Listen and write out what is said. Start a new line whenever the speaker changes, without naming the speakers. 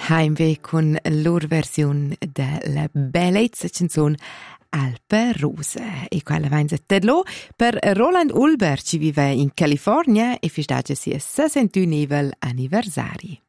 Heimweh con loro versione della bellezza canzone Alpe Rose. E quella va in zetterlo per Roland Ulber, ci vive in California e festeggia il 61° anniversario.